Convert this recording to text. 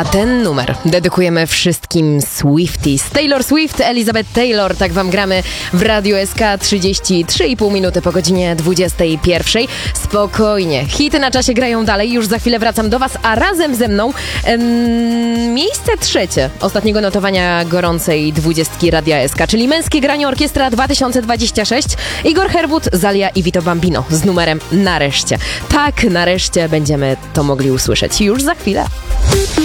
A ten numer dedykujemy wszystkim Swifties. Taylor Swift, Elizabeth Taylor, tak wam gramy w Radiu SK 33,5 minuty po godzinie 21. Spokojnie, hity na czasie grają dalej, już za chwilę wracam do was, a razem ze mną miejsce trzecie ostatniego notowania gorącej 20 Radia SK, czyli Męskie Granie Orkiestra 2026. Igor Herbut, Zalia i Vito Bambino z numerem Nareszcie. Tak, nareszcie będziemy to mogli usłyszeć już za chwilę.